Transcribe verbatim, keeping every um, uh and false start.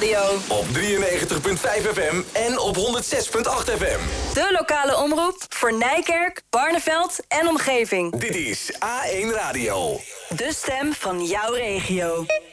Radio. Op drieënnegentig komma vijf F M en op honderd zes komma acht F M. De lokale omroep voor Nijkerk, Barneveld en omgeving. Dit is A één Radio. De stem van jouw regio.